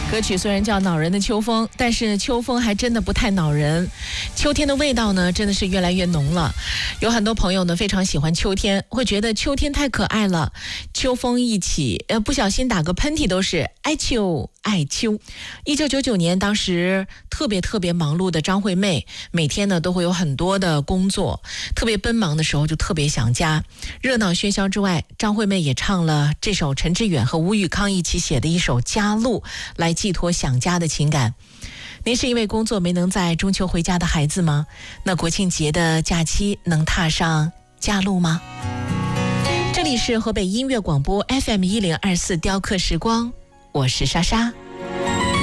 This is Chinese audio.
歌曲虽然叫恼人的秋风，但是秋风还真的不太恼人。秋天的味道呢，真的是越来越浓了。有很多朋友呢非常喜欢秋天，会觉得秋天太可爱了，秋风一起，不小心打个喷嚏都是爱秋爱秋。1999年，当时特别忙碌的张惠妹，每天呢都会有很多的工作，特别奔忙的时候就特别想家。热闹喧嚣之外，张惠妹也唱了这首陈志远和吴宇康一起写的一首《家路》，来寄托想家的情感。您是因为工作没能在中秋回家的孩子吗？那国庆节的假期能踏上家路吗？这里是河北音乐广播 FM1024 雕刻时光，我是莎莎。